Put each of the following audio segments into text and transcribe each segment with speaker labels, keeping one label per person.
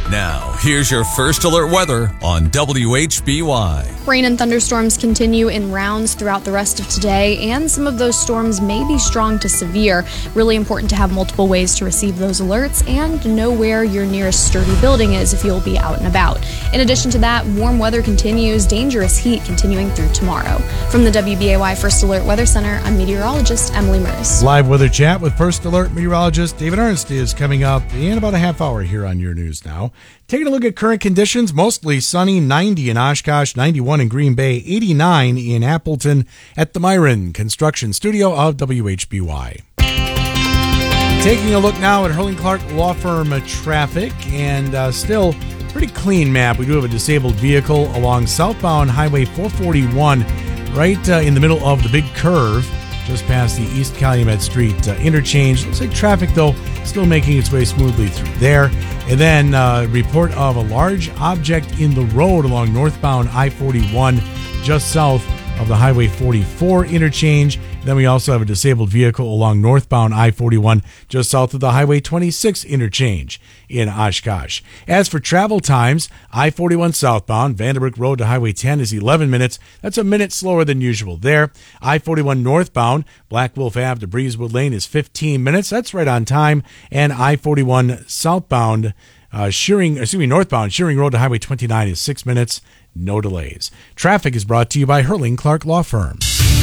Speaker 1: Now, here's your first alert weather on WHBY.
Speaker 2: Rain and thunderstorms continue in rounds throughout the rest of today, and some of those storms may be strong to severe. Really important to have multiple ways to receive those alerts and know where your nearest sturdy building is if you'll be out and about. In addition to that, warm weather continues, dangerous heat continuing through tomorrow. From the WBAY First Alert Weather Center, I'm meteorologist Emily Mers.
Speaker 3: Live weather chat with First Alert meteorologist David Ernst is coming up in about a half hour here on Your News Now. Taking a look at current conditions, mostly sunny, 90 in Oshkosh, 91 in Green Bay, 89 in Appleton at the Myron Construction Studio of WHBY. Taking a look now at Hurling Clark Law Firm traffic, and still pretty clean map. We do have a disabled vehicle along southbound Highway 441 right in the middle of the big curve just past the East Calumet Street interchange. Looks like traffic, though, still making its way smoothly through there. And then report of a large object in the road along northbound I-41 just south of the Highway 44 interchange. Then we also have a disabled vehicle along northbound I-41 just south of the Highway 26 interchange in Oshkosh. As for travel times, I-41 southbound, Vanderbrook Road to Highway 10 is 11 minutes. That's a minute slower than usual there. I-41 northbound, Black Wolf Ave to Breezewood Lane is 15 minutes. That's right on time. And I-41 southbound, northbound, Shearing Road to Highway 29 is 6 minutes. No delays. Traffic is brought to you by Hurling Clark Law Firm.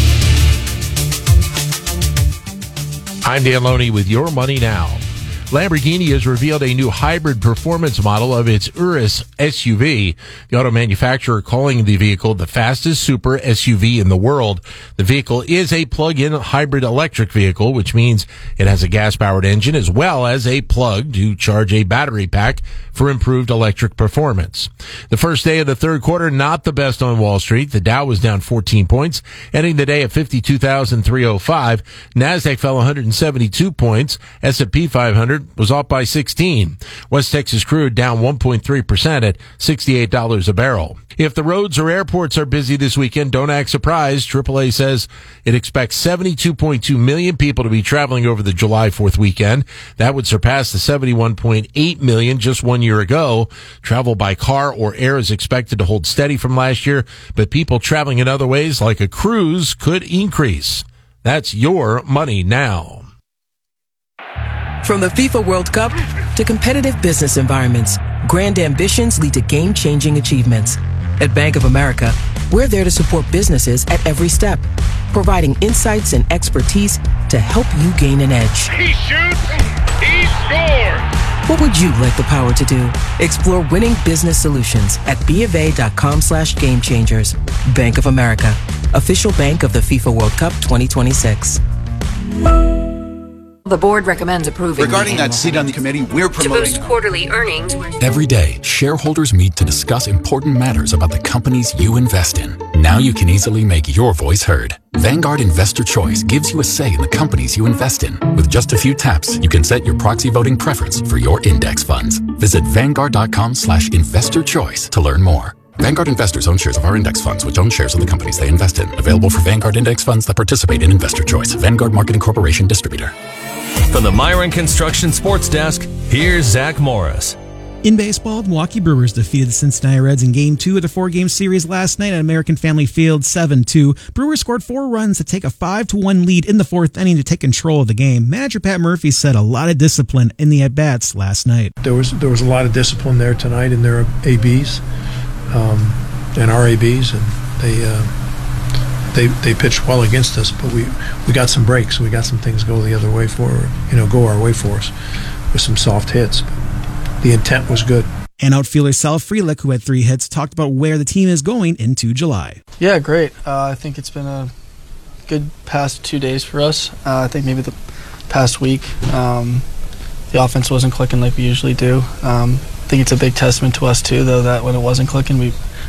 Speaker 4: I'm Dan Loney with Your Money Now. Lamborghini has revealed a new hybrid performance model of its Urus SUV. The auto manufacturer calling the vehicle the fastest super SUV in the world. The vehicle is a plug-in hybrid electric vehicle, which means it has a gas-powered engine as well as a plug to charge a battery pack for improved electric performance. The first day of the third quarter, not the best on Wall Street. The Dow was down 14 points, ending the day at 52,305. NASDAQ fell 172 points. S&P 500 was off by 16. West Texas crude down 1.3% at $68 a barrel. If the roads or airports are busy this weekend, don't act surprised. AAA says it expects 72.2 million people to be traveling over the July 4th weekend. That would surpass the 71.8 million just 1 year ago. Travel by car or air is expected to hold steady from last year, but people traveling in other ways, like a cruise, could increase. That's Your Money Now.
Speaker 5: From the FIFA World Cup to competitive business environments, grand ambitions lead to game-changing achievements. At Bank of America, we're there to support businesses at every step, providing insights and expertise to help you gain an edge.
Speaker 6: He shoots, he scores!
Speaker 5: What would you like the power to do? Explore winning business solutions at BofA.com/gamechangers. Bank of America, official bank of the FIFA World Cup 2026.
Speaker 7: The board recommends approving.
Speaker 8: Regarding that seat on the committee, we're promoting
Speaker 7: to boost quarterly earnings.
Speaker 9: Every day, shareholders meet to discuss important matters about the companies you invest in. Now you can easily make your voice heard. Vanguard Investor Choice gives you a say in the companies you invest in. With just a few taps, you can set your proxy voting preference for your index funds. Visit Vanguard.com/investor choice to learn more. Vanguard investors own shares of our index funds, which own shares of the companies they invest in. Available for Vanguard index funds that participate in Investor Choice. Vanguard Marketing Corporation Distributor.
Speaker 1: From the Myron Construction Sports Desk, here's Zach Morris.
Speaker 10: In baseball, the Milwaukee Brewers defeated the Cincinnati Reds in Game 2 of the 4-game series last night at American Family Field 7-2. Brewers scored 4 runs to take a 5-1 lead in the 4th inning to take control of the game. Manager Pat Murphy said a lot of discipline in the at-bats last night.
Speaker 11: There was a lot of discipline there tonight in their ABs and our ABs, and they pitched well against us, but we got some breaks. We got some things go our way for us with some soft hits. But the intent was good.
Speaker 10: And outfielder Sal Frelick, who had 3 hits, talked about where the team is going into July.
Speaker 12: Yeah, great. I think it's been a good past 2 days for us. I think maybe the past week, the offense wasn't clicking like we usually do. I think it's a big testament to us too, though, that when it wasn't clicking, we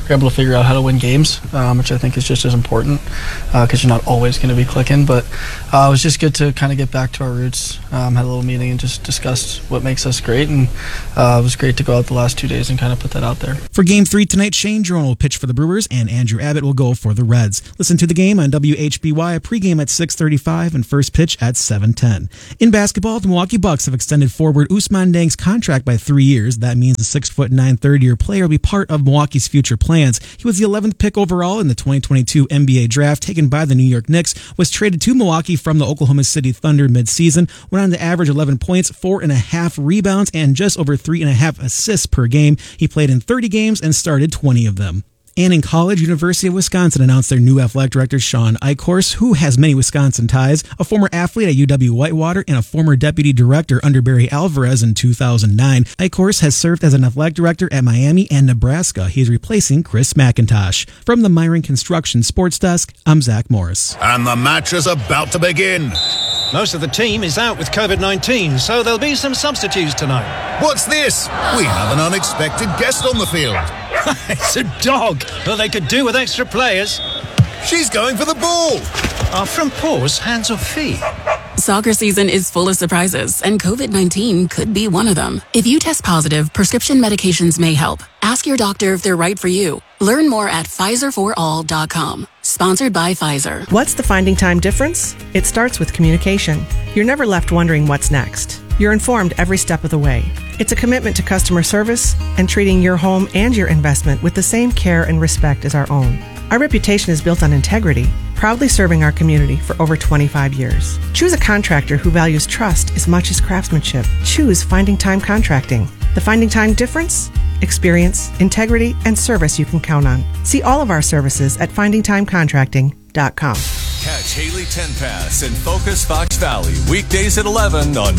Speaker 12: we're able to figure out how to win games, which I think is just as important because you're not always going to be clicking. But it was just good to kind of get back to our roots. Had a little meeting and just discussed what makes us great, and it was great to go out the last 2 days and kind of put that out there.
Speaker 10: For Game 3 tonight, Shane Jerome will pitch for the Brewers, and Andrew Abbott will go for the Reds. Listen to the game on WHBY, a pregame at 6:35 and first pitch at 7:10. In basketball, the Milwaukee Bucks have extended forward Ousmane Deng's contract by 3 years. That means the 6'9" third-year player will be part of Milwaukee's future plans. He was the 11th pick overall in the 2022 NBA draft, taken by the New York Knicks, was traded to Milwaukee from the Oklahoma City Thunder midseason, went on to average 11 points, 4.5 rebounds, and just over 3.5 assists per game. He played in 30 games and started 20 of them. And in college, University of Wisconsin announced their new athletic director, Sean Eichhorst, who has many Wisconsin ties, a former athlete at UW-Whitewater and a former deputy director under Barry Alvarez in 2009. Eichhorst has served as an athletic director at Miami and Nebraska. He is replacing Chris McIntosh. From the Myron Construction Sports Desk, I'm Zach Morris.
Speaker 13: And the match is about to begin.
Speaker 14: Most of the team is out with COVID-19, so there'll be some substitutes tonight.
Speaker 13: What's this? We have an unexpected guest on the field.
Speaker 14: It's a dog. Well, they could do with extra players.
Speaker 13: She's going for the ball.
Speaker 14: Are front paws hands or feet?
Speaker 15: Soccer season is full of surprises, and COVID-19 could be one of them. If you test positive, prescription medications may help. Ask your doctor if they're right for you. Learn more at PfizerForAll.com. Sponsored by Pfizer.
Speaker 16: What's the Finding Time difference? It starts with communication. You're never left wondering what's next. You're informed every step of the way. It's a commitment to customer service and treating your home and your investment with the same care and respect as our own. Our reputation is built on integrity, proudly serving our community for over 25 years. Choose a contractor who values trust as much as craftsmanship. Choose Finding Time Contracting. The Finding Time difference? Experience, integrity, and service you can count on. See all of our services at findingtimecontracting.com.
Speaker 1: Catch Haley Tenpass and Focus Fox Valley weekdays at 11 on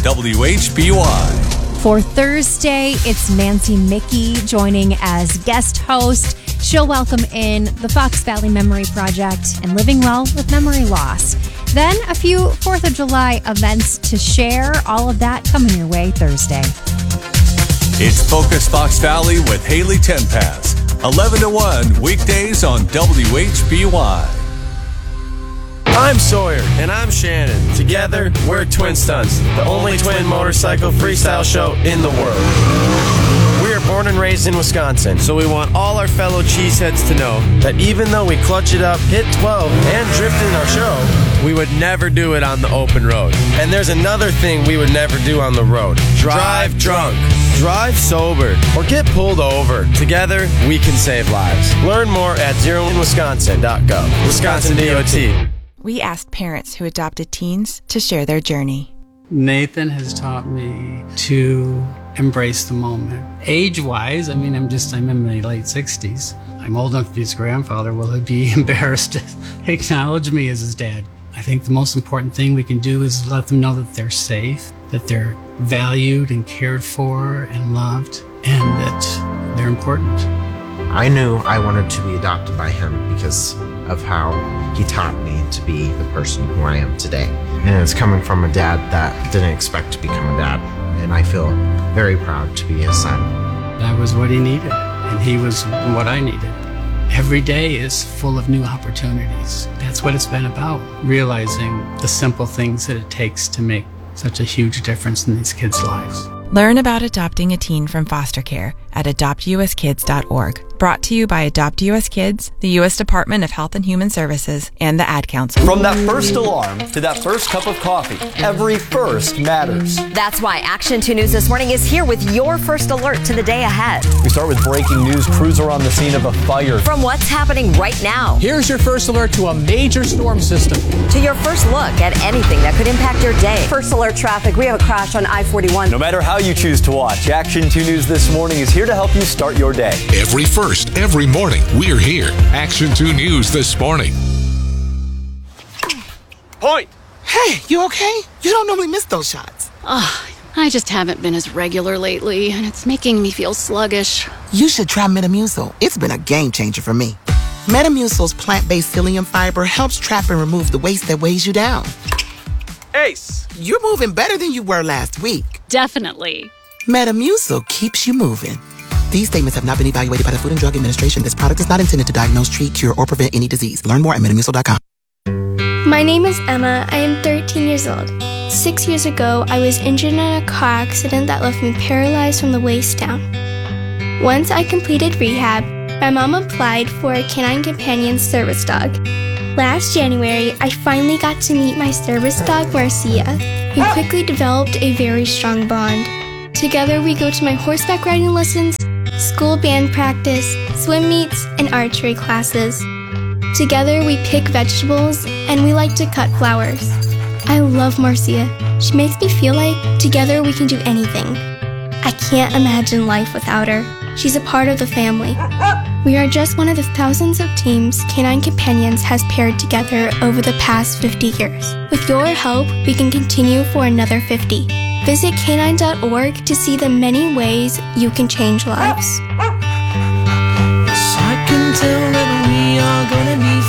Speaker 1: WHBY.
Speaker 17: For Thursday, it's Nancy Mickey joining as guest host. She'll welcome in the Fox Valley Memory Project and Living Well with Memory Loss. Then a few 4th of July events to share. All of that coming your way Thursday.
Speaker 1: It's Focus Fox Valley with Haley Tenpass, 11 to 1 weekdays on WHBY.
Speaker 18: I'm Sawyer. And I'm Shannon. Together, we're Twin Stunts, the only twin motorcycle freestyle show in the world. We are born and raised in Wisconsin, so we want all our fellow cheeseheads to know that even though we clutch it up, hit 12, and drift in our show, we would never do it on the open road. And there's another thing we would never do on the road. Drive drunk. Drive sober. Or get pulled over. Together, we can save lives. Learn more at zeroinwisconsin.gov. Wisconsin DOT.
Speaker 19: We asked parents who adopted teens to share their journey.
Speaker 20: Nathan has taught me to embrace the moment. Age-wise, I'm in my late 60s. I'm old enough to be his grandfather. Will he be embarrassed to acknowledge me as his dad? I think the most important thing we can do is let them know that they're safe, that they're valued and cared for and loved, and that they're important.
Speaker 21: I knew I wanted to be adopted by him because of how he taught me to be the person who I am today. And it's coming from a dad that didn't expect to become a dad. And I feel very proud to be his son.
Speaker 20: That was what he needed, and he was what I needed. Every day is full of new opportunities. That's what it's been about, realizing the simple things that it takes to make such a huge difference in these kids' lives.
Speaker 19: Learn about adopting a teen from foster care at adoptuskids.org. Brought to you by Adopt US Kids, the U.S. Department of Health and Human Services, and the Ad Council.
Speaker 22: From that first alarm to that first cup of coffee, every first matters.
Speaker 23: That's why Action 2 News this morning is here with your first alert to the day ahead.
Speaker 22: We start with breaking news. Crews are on the scene of a fire.
Speaker 23: From what's happening right now.
Speaker 24: Here's your first alert to a major storm system.
Speaker 23: To your first look at anything that could impact your day. First alert traffic, we have a crash on I-41.
Speaker 22: No matter how you choose to watch, Action 2 News this morning is here to help you start your day.
Speaker 25: Every morning, we're here. Action 2 News this morning.
Speaker 26: Point! Hey, you okay? You don't normally miss those shots.
Speaker 27: I just haven't been as regular lately, and it's making me feel sluggish.
Speaker 26: You should try Metamucil. It's been a game changer for me. Metamucil's plant-based psyllium fiber helps trap and remove the waste that weighs you down. Ace! You're moving better than you were last week.
Speaker 27: Definitely.
Speaker 26: Metamucil keeps you moving. These statements have not been evaluated by the Food and Drug Administration. This product is not intended to diagnose, treat, cure, or prevent any disease. Learn more at metamucil.com.
Speaker 2: My name is Emma. I am 13 years old. 6 years ago, I was injured in a car accident that left me paralyzed from the waist down. Once I completed rehab, my mom applied for a Canine Companion service dog. Last January, I finally got to meet my service dog, Marcia. We quickly developed a very strong bond. Together, we go to my horseback riding lessons, school band practice, swim meets, and archery classes. Together, we pick vegetables, and we like to cut flowers. I love Marcia. She makes me feel like together we can do anything. I can't imagine life without her. She's a part of the family. We are just one of the thousands of teams Canine Companions has paired together over the past 50 years. With your help, we can continue for another 50. Visit canine.org to see the many ways you can change lives.
Speaker 3: I can tell that we are gonna be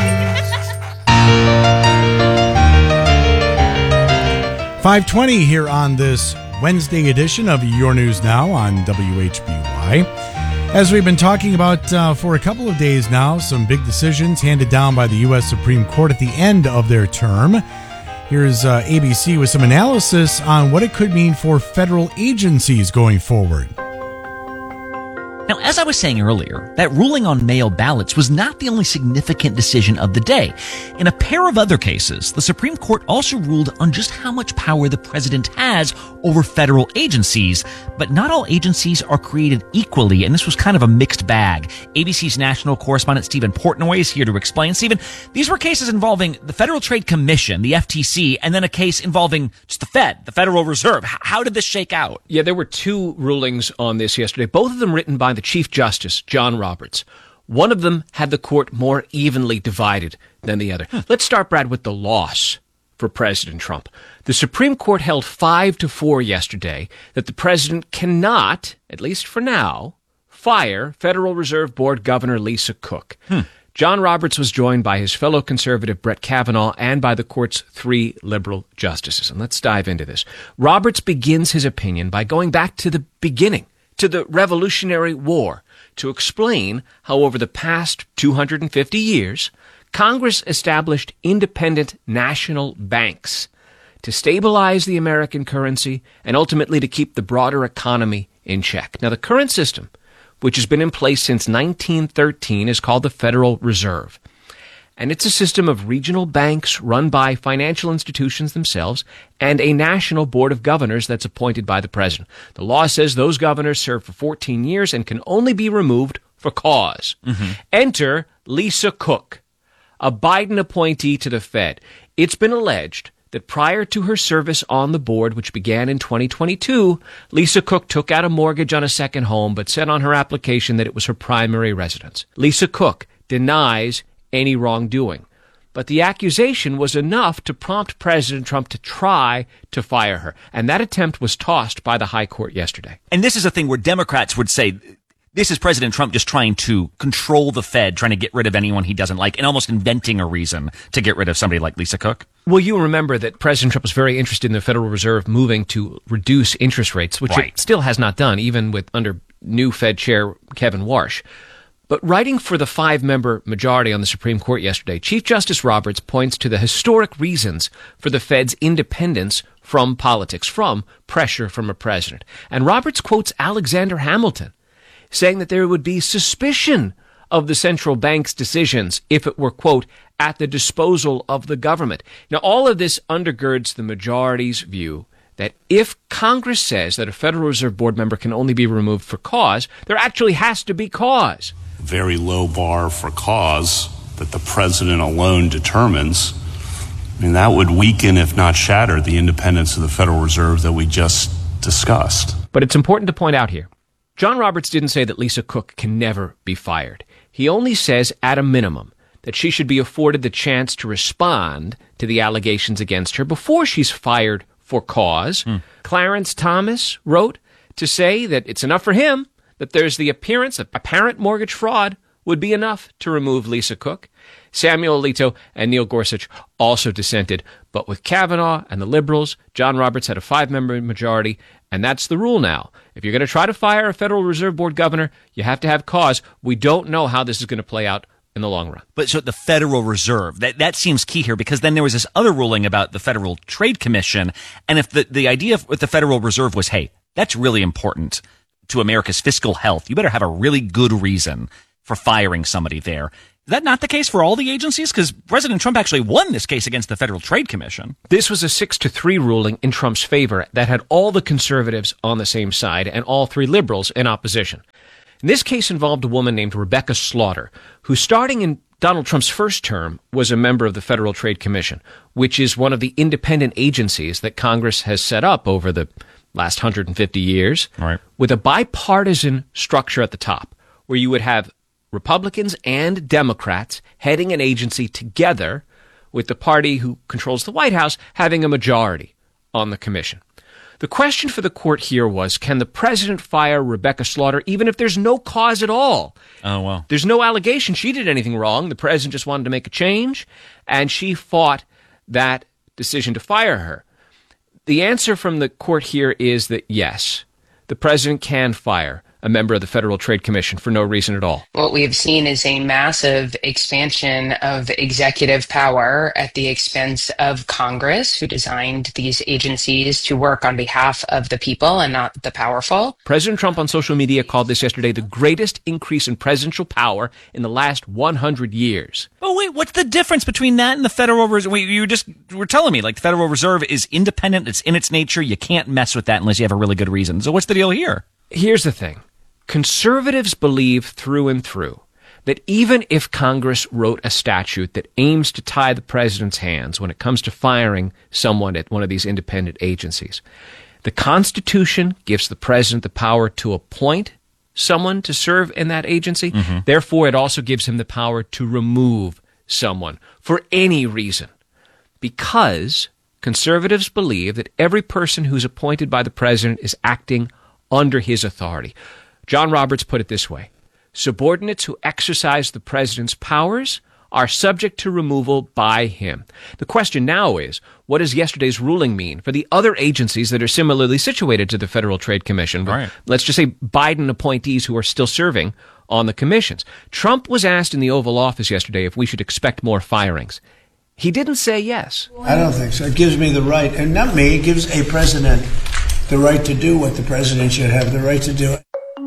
Speaker 3: friends.
Speaker 4: 5:20 here on this Wednesday edition of Your News Now on WHBY. As we've been talking about for a couple of days now, some big decisions handed down by the U.S. Supreme Court at the end of their term. Here's ABC with some analysis on what it could mean for federal agencies going forward.
Speaker 5: Now, as I was saying earlier, that ruling on mail ballots was not the only significant decision of the day. In a pair of other cases, the Supreme Court also ruled on just how much power the president has over federal agencies, but not all agencies are created equally, and this was kind of a mixed bag. ABC's national correspondent Stephen Portnoy is here to explain. Stephen, these were cases involving the Federal Trade Commission, the FTC, and then a case involving just the Fed, the Federal Reserve. How did this shake out?
Speaker 6: Yeah, there were two rulings on this yesterday, both of them written by the Chief Justice, John Roberts. One of them had the court more evenly divided than the other. Let's start, Brad, with the loss for President Trump. The Supreme Court held 5-4 yesterday that the president cannot, at least for now, fire Federal Reserve Board Governor Lisa Cook. John Roberts was joined by his fellow conservative Brett Kavanaugh and by the court's 3 liberal justices. And let's dive into this. Roberts begins his opinion by going back to the beginning, to the Revolutionary War, to explain how over the past 250 years, Congress established independent national banks to stabilize the American currency and ultimately to keep the broader economy in check. Now, the current system, which has been in place since 1913, is called the Federal Reserve. And it's a system of regional banks run by financial institutions themselves and a national board of governors that's appointed by the president. The law says those governors serve for 14 years and can only be removed for cause. Enter Lisa Cook, a Biden appointee to the Fed. It's been alleged that prior to her service on the board, which began in 2022, Lisa Cook took out a mortgage on a second home but said on her application that it was her primary residence. Lisa Cook denies any wrongdoing. But the accusation was enough to prompt President Trump to try to fire her. And that attempt was tossed by the high court yesterday.
Speaker 5: And this is a thing where Democrats would say, this is President Trump just trying to control the Fed, trying to get rid of anyone he doesn't like, and almost inventing a reason to get rid of somebody like Lisa Cook.
Speaker 6: Well, you remember that President Trump was very interested in the Federal Reserve moving to reduce interest rates, which it still has not done, even with under new Fed Chair Kevin Warsh. But writing for the 5-member majority on the Supreme Court yesterday, Chief Justice Roberts points to the historic reasons for the Fed's independence from politics, from pressure from a president. And Roberts quotes Alexander Hamilton, saying that there would be suspicion of the central bank's decisions if it were, quote, at the disposal of the government. Now, all of this undergirds the majority's view that if Congress says that a Federal Reserve Board member can only be removed for cause, there actually has to be cause.
Speaker 7: Very low bar for cause that the president alone determines. I mean, that would weaken, if not shatter, the independence of the Federal Reserve that we just discussed.
Speaker 6: But it's important to point out here, John Roberts didn't say that Lisa Cook can never be fired. He only says, at a minimum, that she should be afforded the chance to respond to the allegations against her before she's fired for cause. Clarence Thomas wrote to say that it's enough for him that there's the appearance of apparent mortgage fraud would be enough to remove Lisa Cook. Samuel Alito and Neil Gorsuch also dissented, but with Kavanaugh and the liberals, John Roberts had a 5-member majority, and that's the rule now. If you're going to try to fire a Federal Reserve Board governor, you have to have cause. We don't know how this is going to play out in the long run.
Speaker 5: But so the Federal Reserve, that seems key here, because then there was this other ruling about the Federal Trade Commission, and if the idea with the Federal Reserve was, hey, that's really important to America's fiscal health, you better have a really good reason for firing somebody there. Is that not the case for all the agencies? Because President Trump actually won this case against the Federal Trade Commission.
Speaker 6: This was a 6-3 ruling in Trump's favor that had all the conservatives on the same side and all 3 liberals in opposition. And this case involved a woman named Rebecca Slaughter, who starting in Donald Trump's first term was a member of the Federal Trade Commission, which is one of the independent agencies that Congress has set up over the last 150 years,
Speaker 5: right,
Speaker 6: with a bipartisan structure at the top, where you would have Republicans and Democrats heading an agency together, with the party who controls the White House having a majority on the commission. The question for the court here was, can the president fire Rebecca Slaughter even if there's no cause at all?
Speaker 5: Oh, well.
Speaker 6: There's no allegation she did anything wrong. The president just wanted to make a change, and she fought that decision to fire her. The answer from the court here is that yes, the president can fire a member of the Federal Trade Commission for no reason at all.
Speaker 8: What we have seen is a massive expansion of executive power at the expense of Congress, who designed these agencies to work on behalf of the people and not the powerful.
Speaker 6: President Trump on social media called this yesterday the greatest increase in presidential power in the last 100 years.
Speaker 5: Oh, wait, what's the difference between that and the Federal Reserve? You just were telling me, like, the Federal Reserve is independent, it's in its nature, you can't mess with that unless you have a really good reason. So what's the deal here?
Speaker 6: Here's the thing. Conservatives believe through and through that even if Congress wrote a statute that aims to tie the president's hands when it comes to firing someone at one of these independent agencies, the Constitution gives the president the power to appoint someone to serve in that agency. Mm-hmm. Therefore, it also gives him the power to remove someone for any reason, because conservatives believe that every person who's appointed by the president is acting under his authority. John Roberts put it this way: subordinates who exercise the president's powers are subject to removal by him. The question now is, what does yesterday's ruling mean for the other agencies that are similarly situated to the Federal Trade Commission?
Speaker 5: Right.
Speaker 6: Let's just say Biden appointees who are still serving on the commissions. Trump was asked in the Oval Office yesterday if we should expect more firings. He didn't say yes.
Speaker 9: I don't think so. It gives me the right, and not me, it gives a president the right to do what the president should have the right to do.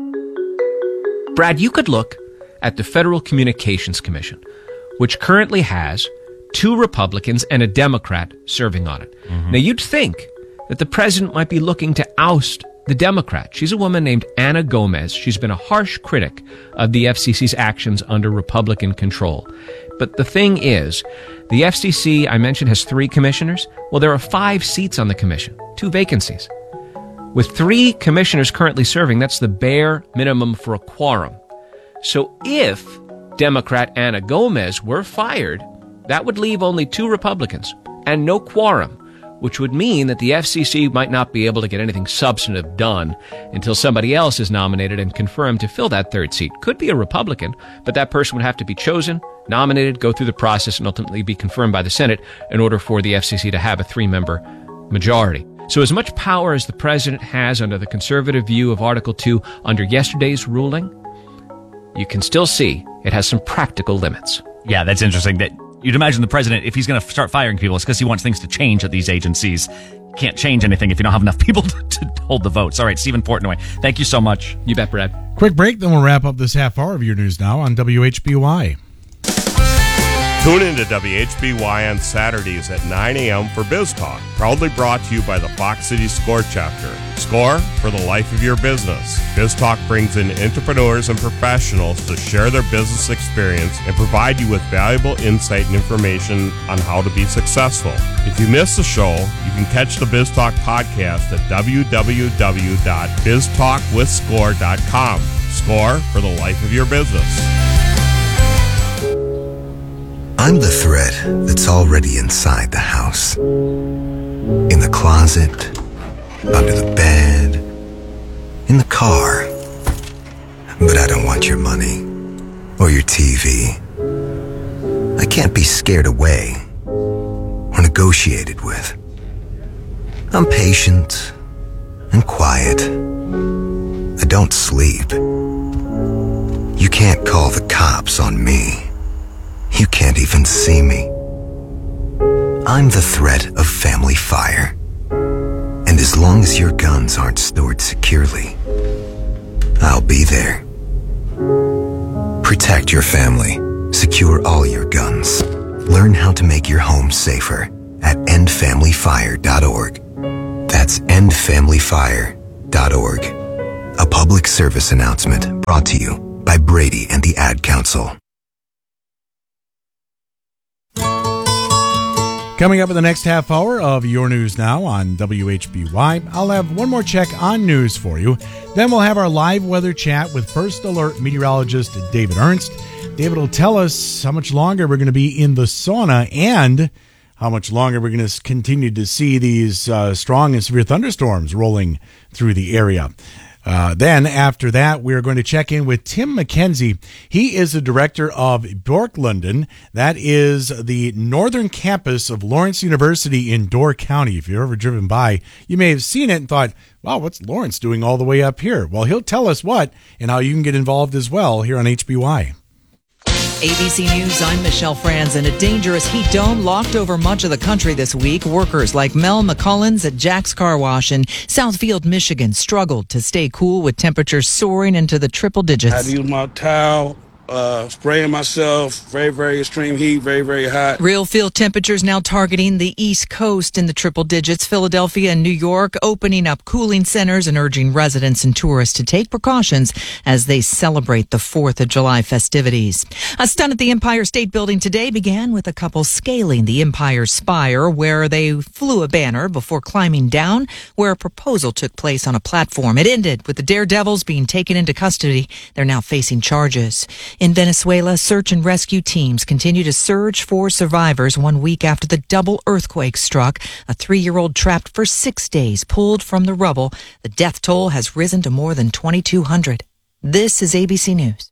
Speaker 6: Brad, you could look at the Federal Communications Commission, which currently has 2 Republicans and a Democrat serving on it. Mm-hmm. Now, you'd think that the president might be looking to oust the Democrat. She's a woman named Ana Gomez. She's been a harsh critic of the FCC's actions under Republican control. But the thing is, the FCC, I mentioned, has 3 commissioners. Well, there are 5 seats on the commission, 2 vacancies. With 3 commissioners currently serving, that's the bare minimum for a quorum. So if Democrat Ana Gomez were fired, that would leave only 2 Republicans and no quorum, which would mean that the FCC might not be able to get anything substantive done until somebody else is nominated and confirmed to fill that 3rd seat. Could be a Republican, but that person would have to be chosen, nominated, go through the process, and ultimately be confirmed by the Senate in order for the FCC to have a 3-member majority. So as much power as the president has under the conservative view of Article 2 under yesterday's ruling, you can still see it has some practical limits.
Speaker 5: Yeah, that's interesting. That you'd imagine the president, if he's going to start firing people, it's because he wants things to change at these agencies. You can't change anything if you don't have enough people to hold the votes. All right, Stephen Portnoy, thank you so much.
Speaker 6: You bet, Brad.
Speaker 4: Quick break, then we'll wrap up this half hour of your news now on WHBY.
Speaker 10: Tune in to WHBY on Saturdays at 9 a.m. for Biz Talk, proudly brought to you by the Fox City SCORE chapter. SCORE for the life of your business. Biz Talk brings in entrepreneurs and professionals to share their business experience and provide you with valuable insight and information on how to be successful. If you miss the show, you can catch the Biz Talk podcast at www.biztalkwithscore.com. SCORE for the life of your business.
Speaker 11: I'm the thread that's already inside the house. In the closet, under the bed, in the car. But I don't want your money. or your TV. I can't be scared away or negotiated with. I'm patient and quiet. I don't sleep. You can't call the cops on me. You can't even see me. I'm the threat of family fire. And as long as your guns aren't stored securely, I'll be there. Protect your family. Secure all your guns. Learn how to make your home safer at endfamilyfire.org. That's endfamilyfire.org. A public service announcement brought to you by Brady and the Ad Council.
Speaker 4: Coming up in the next half hour of Your News Now on WHBY, I'll have one more check on news for you. Then we'll have our live weather chat with First Alert meteorologist David Ernst. David will tell us how much longer we're going to be in the sauna and how much longer we're going to continue to see these strong and severe thunderstorms rolling through the area. Then after that, we're going to check in with Tim McKenzie. He is the director of Björklanden. That is the northern campus of Lawrence University in Door County. If you've ever driven by, you may have seen it and thought, wow, what's Lawrence doing all the way up here? Well, he'll tell us what and how you can get involved as well here on HBY.
Speaker 1: ABC News, I'm Michelle Franz, and a dangerous heat dome locked over much of the country this week. Workers like Mel McCullens at Jack's Car Wash in Southfield, Michigan, struggled to stay cool with temperatures soaring into the triple digits.
Speaker 12: I had to use my towel, spraying myself, very, very extreme heat, very, very hot.
Speaker 1: Real field temperatures now targeting the East Coast in the triple digits. Philadelphia and New York opening up cooling centers and urging residents and tourists to take precautions as they celebrate the 4th of July festivities. A stunt at the Empire State Building today began with a couple scaling the Empire Spire, where they flew a banner before climbing down, where a proposal took place on a platform. It ended with the daredevils being taken into custody. They're now facing charges. In Venezuela, search and rescue teams continue to search for survivors 1 week after the double earthquake struck. A 3-year-old trapped for 6 days pulled from the rubble. The death toll has risen to more than 2,200. This is ABC News.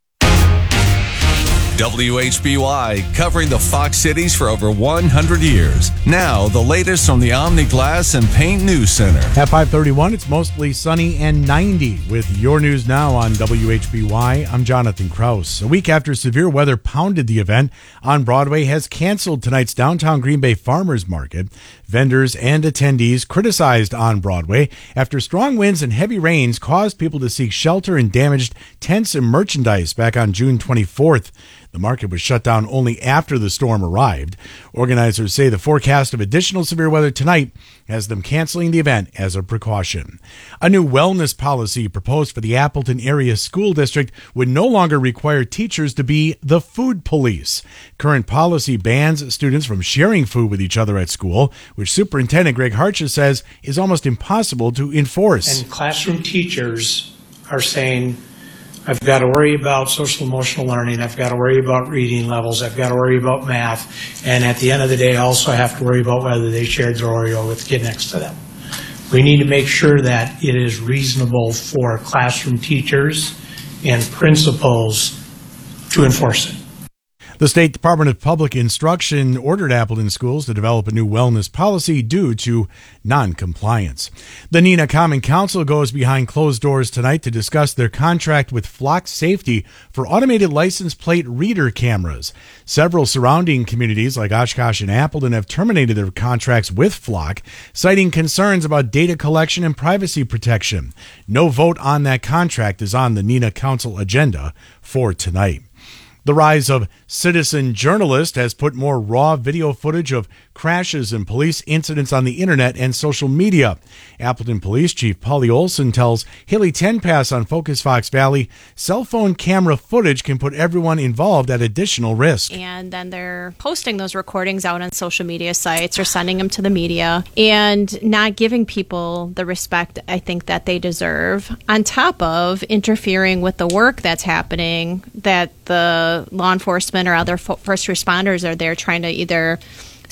Speaker 13: WHBY, covering the Fox cities for over 100 years. Now, the latest from the Omni Glass and Paint News Center.
Speaker 4: At 5:31, it's mostly sunny and 90 with Your News Now on WHBY. I'm Jonathan Kraus. A week after severe weather pounded the event, On Broadway has canceled tonight's downtown Green Bay Farmers Market. Vendors and attendees criticized On Broadway after strong winds and heavy rains caused people to seek shelter and damaged tents and merchandise back on June 24th. The market was shut down only after the storm arrived. Organizers say the forecast of additional severe weather tonight has them canceling the event as a precaution. A new wellness policy proposed for the Appleton Area School District would no longer require teachers to be the food police. Current policy bans students from sharing food with each other at school, which Superintendent Greg Hartjes says is almost impossible to enforce.
Speaker 14: And classroom teachers are saying, I've got to worry about social emotional learning. I've got to worry about reading levels. I've got to worry about math. And at the end of the day, I also have to worry about whether they shared their Oreo with the kid next to them. We need to make sure that it is reasonable for classroom teachers and principals to enforce it.
Speaker 4: The State Department of Public Instruction ordered Appleton schools to develop a new wellness policy due to non-compliance. The Neenah Common Council goes behind closed doors tonight to discuss their contract with Flock Safety for automated license plate reader cameras. Several surrounding communities like Oshkosh and Appleton have terminated their contracts with Flock, citing concerns about data collection and privacy protection. No vote on that contract is on the Neenah Council agenda for tonight. The rise of Citizen Journalist has put more raw video footage of crashes and police incidents on the internet and social media. Appleton Police Chief Polly Olson tells Haley Tenpass on Focus Fox Valley, cell phone camera footage can put everyone involved at additional risk.
Speaker 15: And then they're posting those recordings out on social media sites or sending them to the media and not giving people the respect I think that they deserve, on top of interfering with the work that's happening, that the law enforcement or other first responders are there trying to either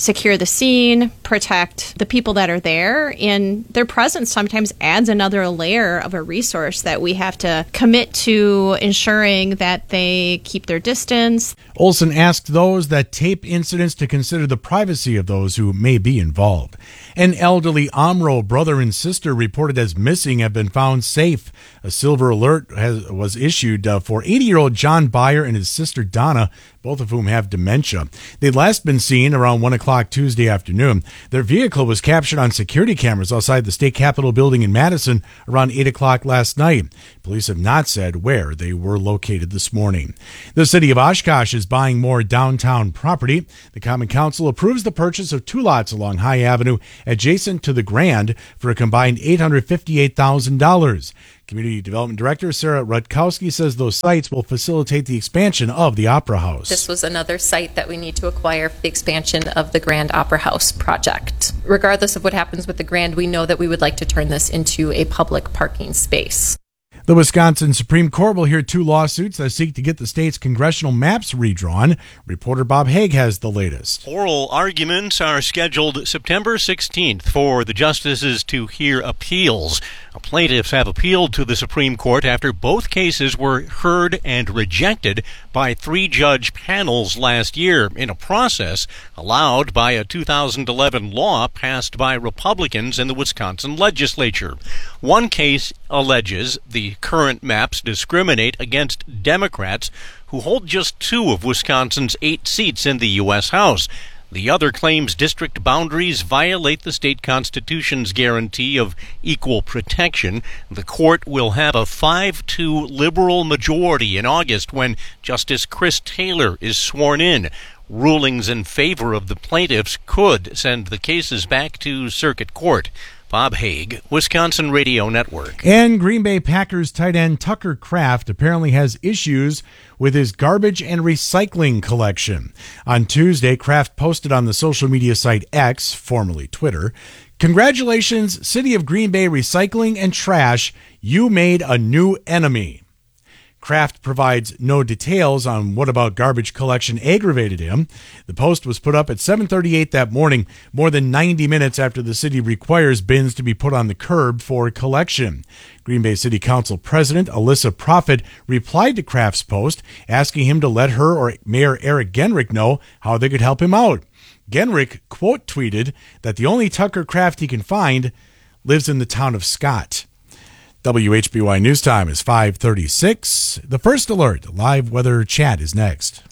Speaker 15: secure the scene, protect the people that are there, and their presence sometimes adds another layer of a resource that we have to commit to ensuring that they keep their distance.
Speaker 4: Olson asked those that tape incidents to consider the privacy of those who may be involved. An elderly Omro brother and sister reported as missing have been found safe. A silver alert was issued for 80-year-old John Byer and his sister Donna, both of whom have dementia. They'd last been seen around 1 o'clock Tuesday afternoon. Their vehicle was captured on security cameras outside the State Capitol building in Madison around 8 o'clock last night. Police have not said where they were located this morning. The city of Oshkosh is buying more downtown property. The Common Council approves the purchase of 2 lots along High Avenue adjacent to the Grand for a combined $858,000. Community Development Director Sarah Rutkowski says those sites will facilitate the expansion of the Opera House.
Speaker 16: This was another site that we need to acquire for the expansion of the Grand Opera House project. Regardless of what happens with the Grand, we know that we would like to turn this into a public parking space.
Speaker 4: The Wisconsin Supreme Court will hear 2 lawsuits that seek to get the state's congressional maps redrawn. Reporter Bob Haig has the latest.
Speaker 17: Oral arguments are scheduled September 16th for the justices to hear appeals. Plaintiffs have appealed to the Supreme Court after both cases were heard and rejected by 3-judge panels last year in a process allowed by a 2011 law passed by Republicans in the Wisconsin legislature. One case alleges the current maps discriminate against Democrats who hold just 2 of Wisconsin's 8 seats in the U.S. House. The other claims district boundaries violate the state constitution's guarantee of equal protection. The court will have a 5-2 liberal majority in August when Justice Chris Taylor is sworn in. Rulings in favor of the plaintiffs could send the cases back to circuit court. Bob Haig, Wisconsin Radio Network.
Speaker 4: And Green Bay Packers tight end Tucker Kraft apparently has issues with his garbage and recycling collection. On Tuesday, Kraft posted on the social media site X, formerly Twitter, "Congratulations, City of Green Bay Recycling and Trash, you made a new enemy." Kraft provides no details on what about garbage collection aggravated him. The post was put up at 7:38 that morning, more than 90 minutes after the city requires bins to be put on the curb for collection. Green Bay City Council President Alyssa Profit replied to Kraft's post, asking him to let her or Mayor Eric Genrich know how they could help him out. Genrich quote tweeted that the only Tucker Kraft he can find lives in the town of Scott. WHBY News Time is 5:36. The First Alert live weather chat is next.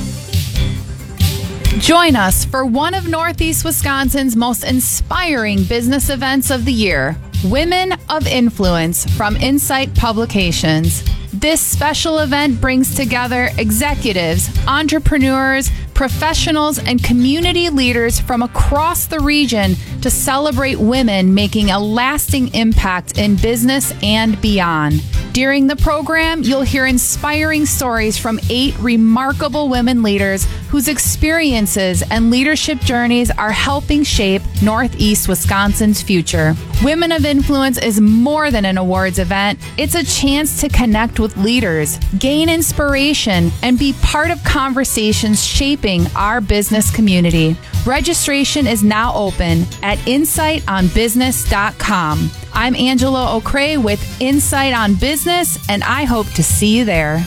Speaker 18: Join us for one of Northeast Wisconsin's most inspiring business events of the year, Women of Influence from Insight Publications. This special event brings together executives, entrepreneurs, professionals, and community leaders from across the region to celebrate women making a lasting impact in business and beyond. During the program, you'll hear inspiring stories from 8 remarkable women leaders whose experiences and leadership journeys are helping shape Northeast Wisconsin's future. Women of Influence is more than an awards event. It's a chance to connect with leaders, gain inspiration, and be part of conversations shaping our business community. Registration is now open at insightonbusiness.com. I'm Angela O'Cray with Insight on Business, and I hope to see you there.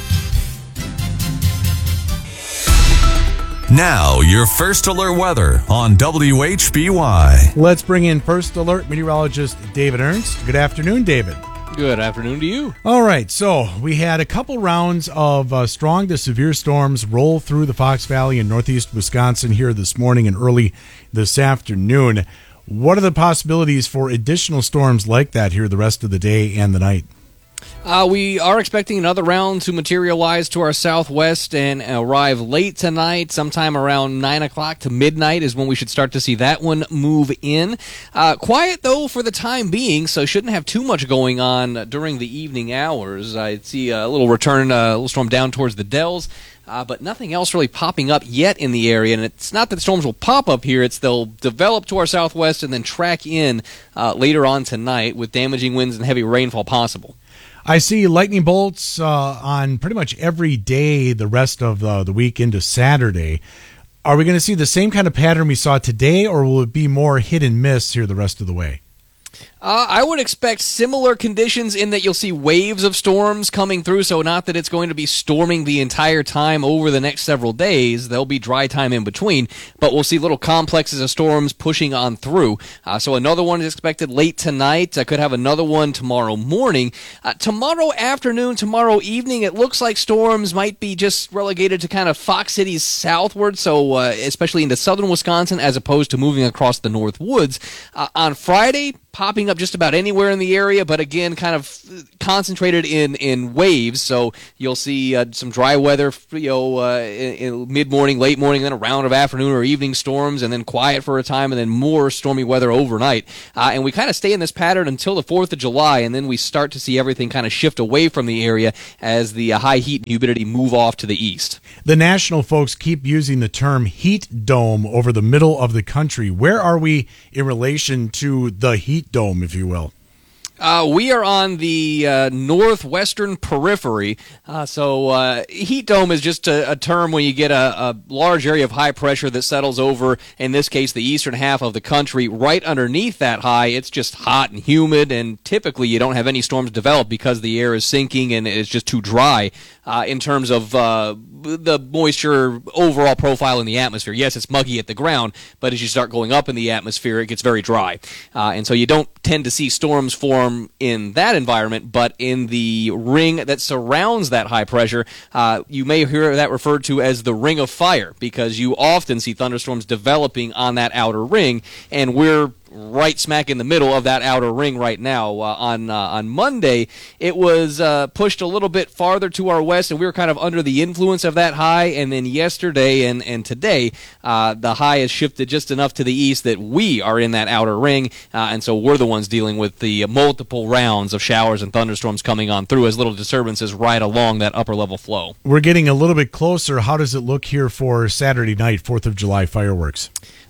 Speaker 13: Now, your First Alert weather on WHBY.
Speaker 4: Let's bring in First Alert meteorologist David Ernst. Good afternoon, David.
Speaker 19: Good afternoon to you.
Speaker 4: All right, so we had a couple rounds of strong to severe storms roll through the Fox Valley in northeast Wisconsin here this morning and early this afternoon. What are the possibilities for additional storms like that here the rest of the day and the night?
Speaker 19: We are expecting another round to materialize to our southwest and arrive late tonight. Sometime around 9 o'clock to midnight is when we should start to see that one move in. Quiet, though, for the time being, so shouldn't have too much going on during the evening hours. I see a little return, a little storm down towards the Dells. But nothing else really popping up yet in the area. And it's not that storms will pop up here. It's they'll develop to our southwest and then track in later on tonight with damaging winds and heavy rainfall possible.
Speaker 4: I see lightning bolts on pretty much every day the rest of the week into Saturday. Are we going to see the same kind of pattern we saw today, or will it be more hit and miss here the rest of the way?
Speaker 19: I would expect similar conditions in that you'll see waves of storms coming through, so not that it's going to be storming the entire time over the next several days. There'll be dry time in between, but we'll see little complexes of storms pushing on through. So another one is expected late tonight. I could have another one tomorrow morning. Tomorrow afternoon, tomorrow evening, it looks like storms might be just relegated to kind of Fox Cities southward, so especially into southern Wisconsin, as opposed to moving across the North Woods. On Friday, popping up just about anywhere in the area, but again, kind of concentrated in waves. So you'll see some dry weather, in mid-morning, late morning, then a round of afternoon or evening storms, and then quiet for a time, and then more stormy weather overnight. And we kind of stay in this pattern until the 4th of July, and then we start to see everything kind of shift away from the area as the high heat and humidity move off to the east.
Speaker 4: The national folks keep using the term heat dome over the middle of the country. Where are we in relation to the heat dome, if you will?
Speaker 19: We are on the northwestern periphery, so heat dome is just a term when you get a large area of high pressure that settles over, in this case, the eastern half of the country. Right underneath that high, it's just hot and humid, and typically you don't have any storms develop because the air is sinking and it's just too dry in terms of the moisture overall profile in the atmosphere. Yes, it's muggy at the ground, but as you start going up in the atmosphere, it gets very dry. And so you don't tend to see storms form in that environment, but in the ring that surrounds that high pressure, you may hear that referred to as the ring of fire, because you often see thunderstorms developing on that outer ring, and we're right smack in the middle of that outer ring right now. On Monday, it was pushed a little bit farther to our west, and we were kind of under the influence of that high. And then yesterday and today, the high has shifted just enough to the east that we are in that outer ring, and so we're the ones dealing with the multiple rounds of showers and thunderstorms coming on through as little disturbances right along that upper level flow.
Speaker 4: We're getting a little bit closer. How does it look here for Saturday night, 4th of July fireworks?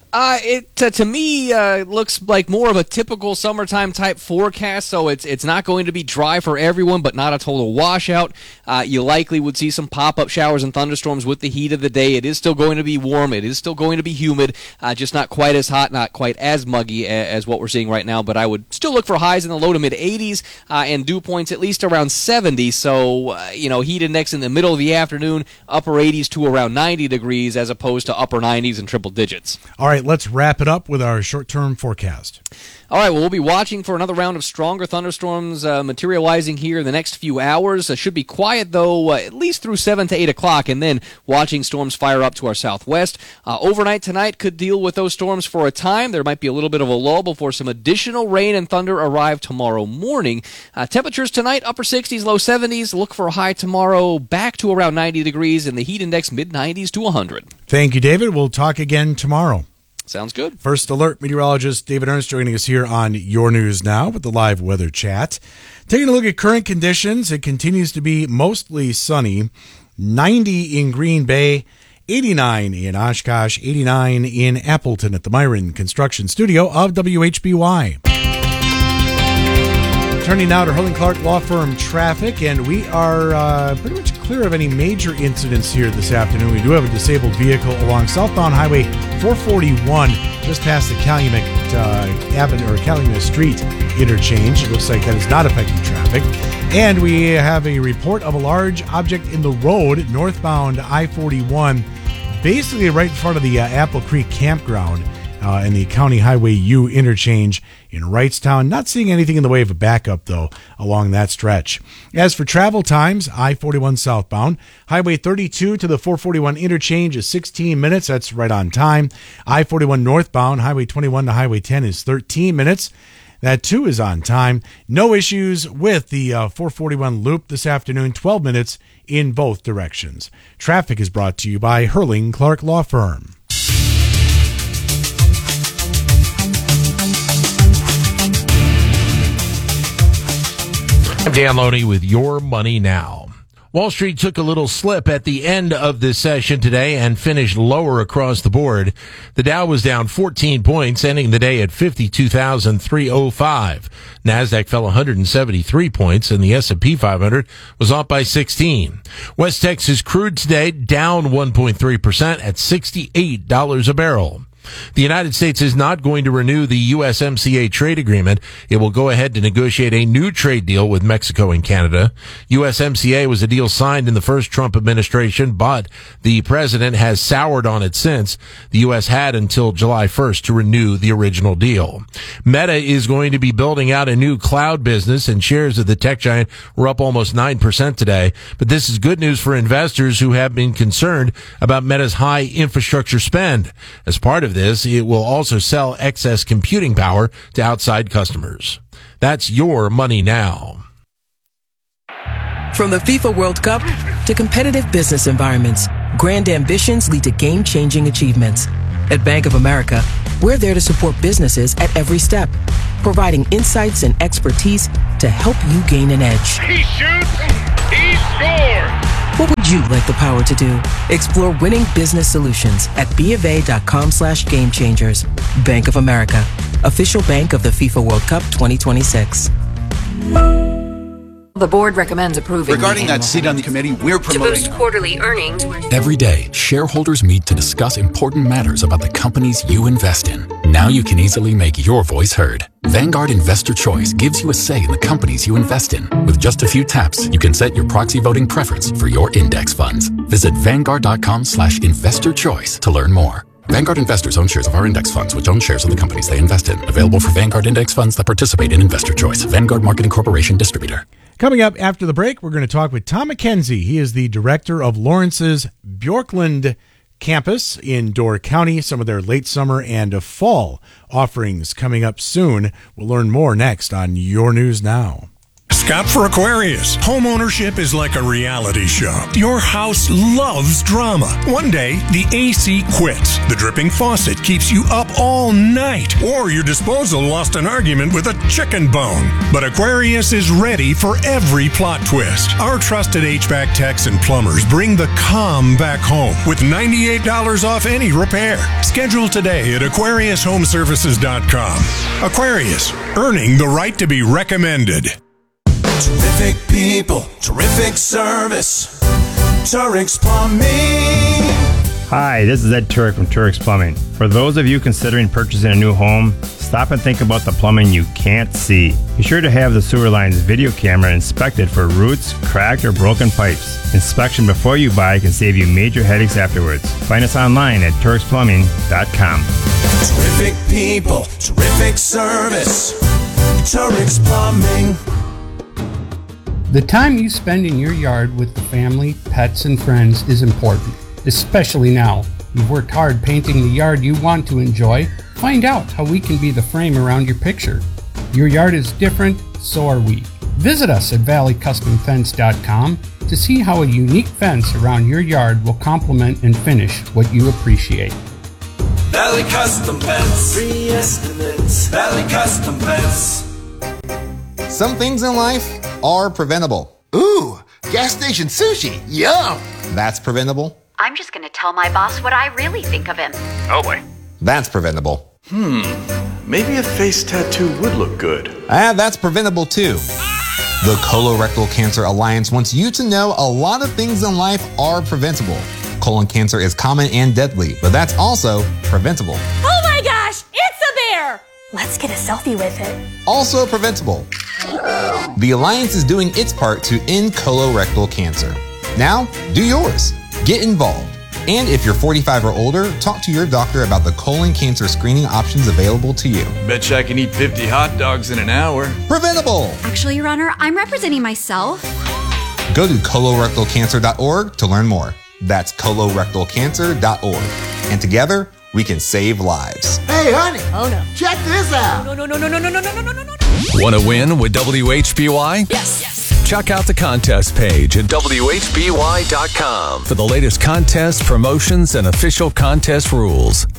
Speaker 19: It to me looks like more of a typical summertime type forecast, so it's not going to be dry for everyone, but not a total washout. You likely would see some pop-up showers and thunderstorms with the heat of the day. It is still going to be warm. It is still going to be humid, just not quite as hot, not quite as muggy as what we're seeing right now, but I would still look for highs in the low to mid-80s and dew points at least around 70, so heat index in the middle of the afternoon, upper 80s to around 90 degrees as opposed to upper 90s and triple digits.
Speaker 4: All right, let's wrap it up with our short-term forecast.
Speaker 19: All right, well, we'll be watching for another round of stronger thunderstorms materializing here in the next few hours. It should be quiet, though, at least through 7 to 8 o'clock, and then watching storms fire up to our southwest. Overnight tonight could deal with those storms for a time. There might be a little bit of a lull before some additional rain and thunder arrive tomorrow morning. Temperatures tonight, upper 60s, low 70s. Look for a high tomorrow back to around 90 degrees, and the heat index mid-90s to 100.
Speaker 4: Thank you, David. We'll talk again tomorrow.
Speaker 19: Sounds good.
Speaker 4: First Alert meteorologist David Ernst joining us here on Your News Now with the live weather chat. Taking a look at current conditions, it continues to be mostly sunny. 90 in Green Bay, 89 in Oshkosh, 89 in Appleton at the Myron Construction Studio of WHBY. Turning now to Hurling Clark Law Firm traffic, and we are pretty much clear of any major incidents here this afternoon. We do have a disabled vehicle along southbound Highway 441, just past the Calumet Avenue or Calumet Street interchange. It looks like that is not affecting traffic. And we have a report of a large object in the road northbound I-41, basically right in front of the Apple Creek Campground. In the County Highway U interchange in Wrightstown. Not seeing anything in the way of a backup, though, along that stretch. As for travel times, I-41 southbound, Highway 32 to the 441 interchange is 16 minutes. That's right on time. I-41 northbound, Highway 21 to Highway 10 is 13 minutes. That, too, is on time. No issues with the 441 loop this afternoon, 12 minutes in both directions. Traffic is brought to you by Hurling Clark Law Firm.
Speaker 20: I'm Dan Loney with Your Money Now. Wall Street took a little slip at the end of this session today and finished lower across the board. The Dow was down 14 points, ending the day at 52,305. NASDAQ fell 173 points, and the S&P 500 was off by 16. West Texas crude today down 1.3% at $68 a barrel. The United States is not going to renew the USMCA trade agreement. It will go ahead to negotiate a new trade deal with Mexico and Canada. USMCA was a deal signed in the first Trump administration, but the president has soured on it since. The U.S. had until July 1st to renew the original deal. Meta is going to be building out a new cloud business, and shares of the tech giant were up almost 9% today. But this is good news for investors who have been concerned about Meta's high infrastructure spend. As part of this, it will also sell excess computing power to outside customers. That's your money now.
Speaker 21: From the FIFA World Cup to competitive business environments, grand ambitions lead to game-changing achievements. At Bank of America, we're there to support businesses at every step, providing insights and expertise to help you gain an edge.
Speaker 22: He shoots, he scores!
Speaker 21: What would you like the power to do? Explore winning business solutions at BofA.com/gamechangers. Bank of America, official bank of the FIFA World Cup 2026.
Speaker 23: The board recommends approving.
Speaker 24: Regarding that seat on the committee, we're promoting.
Speaker 23: To boost quarterly earnings.
Speaker 25: Every day, shareholders meet to discuss important matters about the companies you invest in. Now you can easily make your voice heard. Vanguard Investor Choice gives you a say in the companies you invest in. With just a few taps, you can set your proxy voting preference for your index funds. Visit Vanguard.com/investorchoice to learn more. Vanguard investors own shares of our index funds, which own shares of the companies they invest in. Available for Vanguard index funds that participate in Investor Choice. Vanguard Marketing Corporation Distributor.
Speaker 4: Coming up after the break, we're going to talk with Tom McKenzie. He is the director of Lawrence's Bjorklund campus in Door County. Some of their late summer and fall offerings coming up soon. We'll learn more next on Your News Now.
Speaker 27: Scott for Aquarius. Homeownership is like a reality show. Your house loves drama. One day, the AC quits. The dripping faucet keeps you up all night. Or your disposal lost an argument with a chicken bone. But Aquarius is ready for every plot twist. Our trusted HVAC techs and plumbers bring the calm back home with $98 off any repair. Schedule today at AquariusHomeservices.com. Aquarius, earning the right to be recommended.
Speaker 28: Terrific people, terrific service. Turek's Plumbing.
Speaker 29: Hi, this is Ed Turek from Turek's Plumbing. For those of you considering purchasing a new home, stop and think about the plumbing you can't see. Be sure to have the sewer line's video camera inspected for roots, cracked, or broken pipes. Inspection before you buy can save you major headaches afterwards. Find us online at Turek'sPlumbing.com.
Speaker 28: Terrific people, terrific service. Turek's Plumbing.
Speaker 30: The time you spend in your yard with the family, pets, and friends is important, especially now. You've worked hard painting the yard you want to enjoy. Find out how we can be the frame around your picture. Your yard is different, so are we. Visit us at valleycustomfence.com to see how a unique fence around your yard will complement and finish what you appreciate.
Speaker 28: Valley Custom Fence. Free estimates. Valley Custom Fence.
Speaker 31: Some things in life are preventable.
Speaker 32: Ooh, gas station sushi. Yum.
Speaker 31: That's preventable.
Speaker 33: I'm just going to tell my boss what I really think of him.
Speaker 32: Oh boy.
Speaker 31: That's preventable.
Speaker 32: Maybe a face tattoo would look good.
Speaker 31: That's preventable too. The Colorectal Cancer Alliance wants you to know a lot of things in life are preventable. Colon cancer is common and deadly, but that's also preventable.
Speaker 33: Oh my gosh, it's a bear! Let's get a selfie with it.
Speaker 31: Also preventable. The Alliance is doing its part to end colorectal cancer. Now, do yours. Get involved. And if you're 45 or older, talk to your doctor about the colon cancer screening options available to you.
Speaker 32: Betcha I can eat 50 hot dogs in an hour.
Speaker 31: Preventable!
Speaker 33: Actually, Your Honor, I'm representing myself.
Speaker 31: Go to colorectalcancer.org to learn more. That's colorectalcancer.org. And together, we can save lives.
Speaker 32: Hey, honey.
Speaker 33: Oh, no.
Speaker 32: Check this out.
Speaker 33: No.
Speaker 13: Want to win with WHBY?
Speaker 33: Yes.
Speaker 13: Check out the contest page at WHBY.com for the latest contests, promotions, and official contest rules.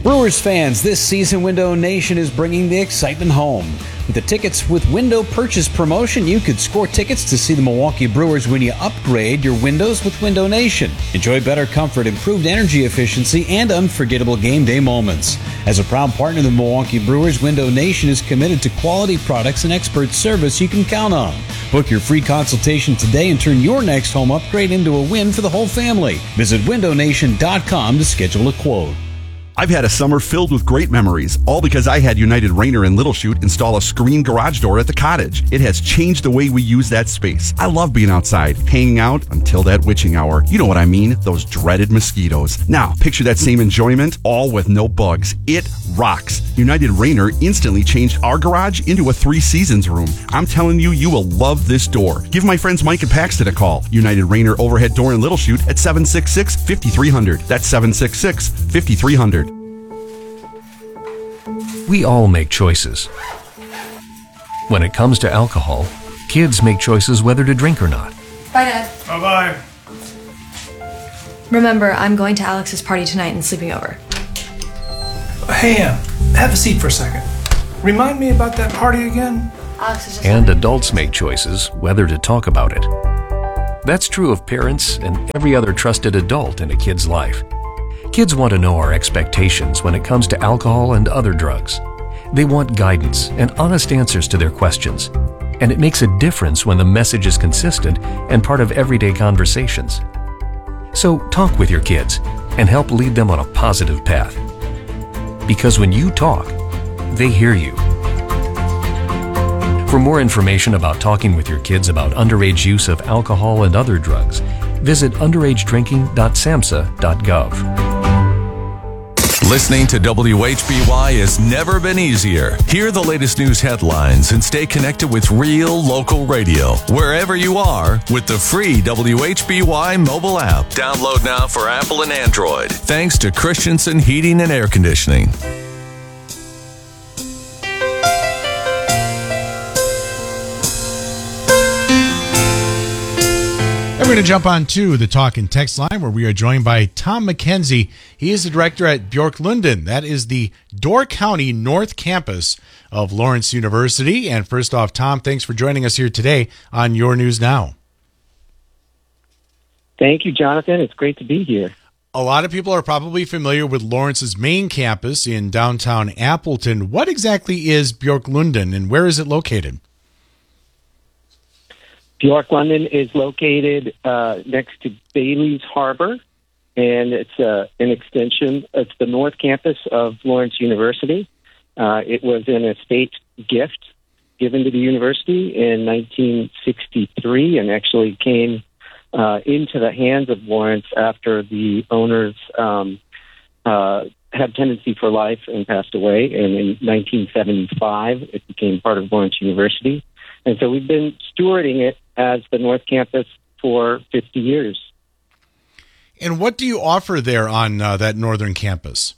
Speaker 1: Brewers fans, this season Window Nation is bringing the excitement home. With the Tickets with Window purchase promotion, you could score tickets to see the Milwaukee Brewers when you upgrade your windows with Window Nation. Enjoy better comfort, improved energy efficiency, and unforgettable game day moments. As a proud partner of the Milwaukee Brewers, Window Nation is committed to quality products and expert service you can count on. Book your free consultation today and turn your next home upgrade into a win for the whole family. Visit windownation.com to schedule a quote.
Speaker 2: I've had a summer filled with great memories, all because I had United Rayner in Little Chute install a screen garage door at the cottage. It has changed the way we use that space. I love being outside, hanging out until that witching hour. You know what I mean, those dreaded mosquitoes. Now, picture that same enjoyment, all with no bugs. It rocks. United Rayner instantly changed our garage into a 3 Seasons room. I'm telling you, you will love this door. Give my friends Mike and Paxton a call. United Rayner overhead door in Little Chute at 766-5300. That's 766-5300.
Speaker 3: We all make choices. When it comes to alcohol, kids make choices whether to drink or not.
Speaker 5: Bye, Dad.
Speaker 29: Bye-bye.
Speaker 5: Remember, I'm going to Alex's party tonight and sleeping over.
Speaker 6: Hey, have a seat for a second. Remind me about that party again?
Speaker 5: Alex is just
Speaker 3: And adults make choices whether to talk about it. That's true of parents and every other trusted adult in a kid's life. Kids want to know our expectations when it comes to alcohol and other drugs. They want guidance and honest answers to their questions. And it makes a difference when the message is consistent and part of everyday conversations. So talk with your kids and help lead them on a positive path. Because when you talk, they hear you. For more information about talking with your kids about underage use of alcohol and other drugs, visit underagedrinking.samhsa.gov.
Speaker 13: Listening to WHBY has never been easier. Hear the latest news headlines and stay connected with real local radio wherever you are with the free WHBY mobile app. Download now for Apple and Android. Thanks to Christensen Heating and Air Conditioning.
Speaker 4: We're going to jump on to the talk and text line where we are joined by Tom McKenzie. He is the director at Bjorklund. That is the Door County North Campus of Lawrence University. And first off, Tom, thanks for joining us here today on Your News Now.
Speaker 7: Thank you, Jonathan. It's great to be here.
Speaker 4: A lot of people are probably familiar with Lawrence's main campus in downtown Appleton. What exactly is Bjorklund and where is it located?
Speaker 7: Bjorklund is located next to Bailey's Harbor, and it's an extension. It's the North Campus of Lawrence University. It was an estate gift given to the university in 1963 and actually came into the hands of Lawrence after the owners had tenancy for life and passed away. And in 1975, it became part of Lawrence University. And so we've been stewarding it as the North Campus for 50 years.
Speaker 4: And what do you offer there on that northern campus?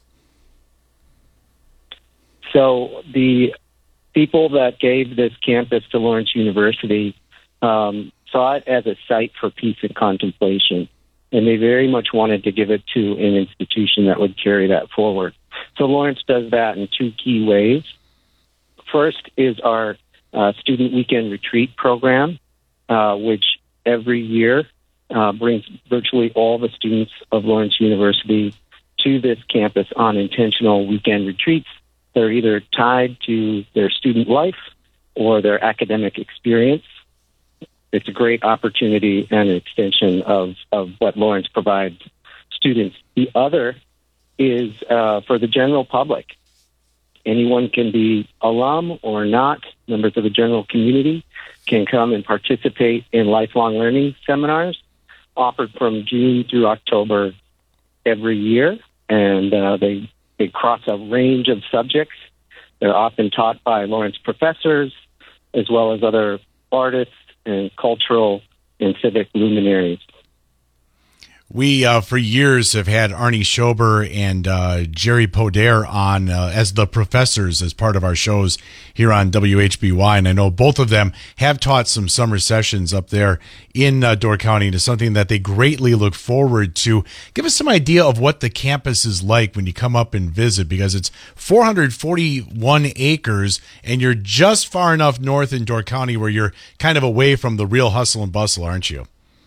Speaker 7: So the people that gave this campus to Lawrence University saw it as a site for peace and contemplation, and they very much wanted to give it to an institution that would carry that forward. So Lawrence does that in 2 key ways. First is our student weekend retreat program, which every year brings virtually all the students of Lawrence University to this campus on intentional weekend retreats. They're either tied to their student life or their academic experience. It's a great opportunity and an extension of what Lawrence provides students. The other is for the general public. Anyone can be alum or not. Members of the general community can come and participate in lifelong learning seminars offered from June through October every year. And they cross a range of subjects. They're often taught by Lawrence professors as well as other artists and cultural and civic luminaries.
Speaker 4: We, for years, have had Arnie Schober and Jerry Poder on as the professors as part of our shows here on WHBY. And I know both of them have taught some summer sessions up there in Door County. It is something that they greatly look forward to. Give us some idea of what the campus is like when you come up and visit, because it's 441 acres, and you're just far enough north in Door County where you're kind of away from the real hustle and bustle, aren't you?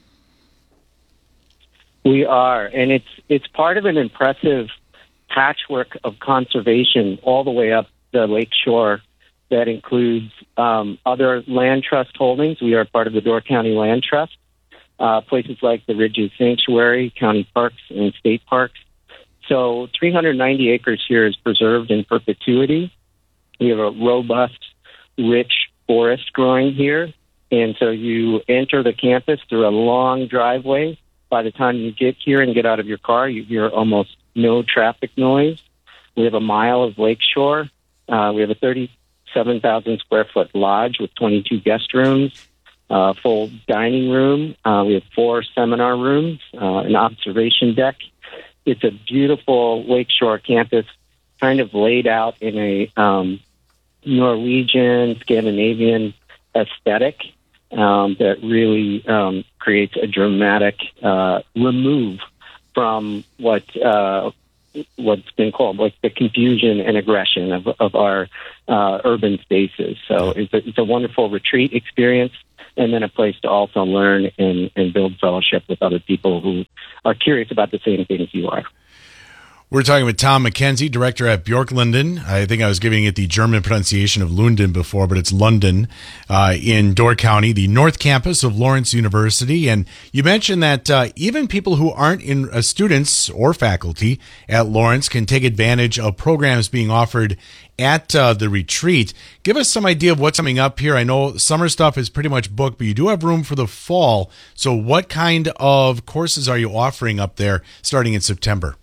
Speaker 7: We are, and it's part of an impressive patchwork of conservation all the way up the lake shore that includes other land trust holdings. We are part of the Door County Land Trust, places like the Ridges Sanctuary, county parks, and state parks. So 390 acres here is preserved in perpetuity. We have a robust, rich forest growing here, and so you enter the campus through a long driveway. By the time you get here and get out of your car, you hear almost no traffic noise. We have a mile of lakeshore. We have a 37,000 square foot lodge with 22 guest rooms, full dining room. We have 4 seminar rooms, an observation deck. It's a beautiful lakeshore campus, kind of laid out in a Norwegian, Scandinavian aesthetic. That really creates a dramatic remove from what's been called like the confusion and aggression of our urban spaces. So it's a wonderful retreat experience, and then a place to also learn and build fellowship with other people who are curious about the same things you are.
Speaker 4: We're talking with Tom McKenzie, director at Björklunden. I think I was giving it the German pronunciation of Lunden before, but it's London in Door County, the North Campus of Lawrence University. And you mentioned that even people who aren't students or faculty at Lawrence can take advantage of programs being offered at the retreat. Give us some idea of what's coming up here. I know summer stuff is pretty much booked, but you do have room for the fall. So what kind of courses are you offering up there starting in September?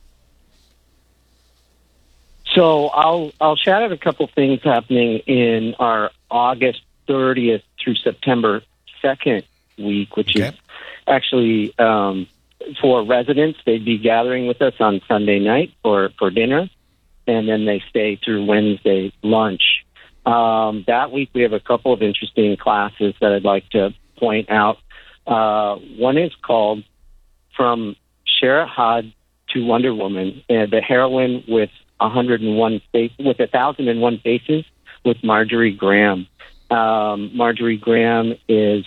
Speaker 7: So I'll shout out a couple things happening in our August 30th through September 2nd week, which is actually for residents. They'd be gathering with us on Sunday night for dinner, and then they stay through Wednesday lunch. That week we have a couple of interesting classes that I'd like to point out. One is called From Sherahad to Wonder Woman, the heroine with 101 faces with Marjorie Graham. Marjorie Graham is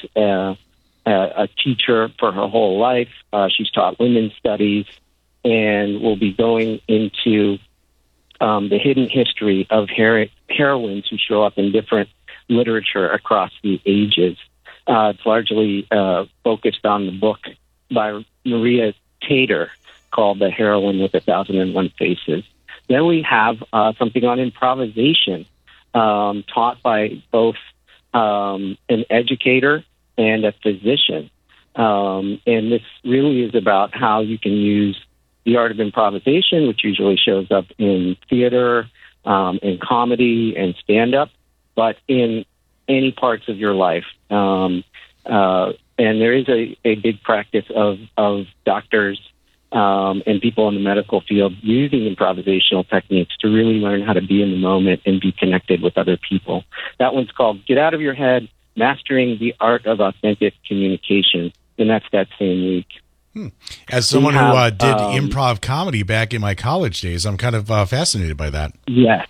Speaker 7: a teacher for her whole life. She's taught women's studies and will be going into the hidden history of heroines who show up in different literature across the ages. It's largely focused on the book by Maria Tater called The Heroine with 1,001 Faces. Then we have something on improvisation taught by both an educator and a physician. And this really is about how you can use the art of improvisation, which usually shows up in theater, in comedy and stand-up, but in any parts of your life. And there is a big practice of doctors and people in the medical field using improvisational techniques to really learn how to be in the moment and be connected with other people. That one's called Get Out of Your Head, Mastering the Art of Authentic Communication, and that's that same week.
Speaker 4: As someone who did improv comedy back in my college days, I'm kind of fascinated by that.
Speaker 7: Yeah.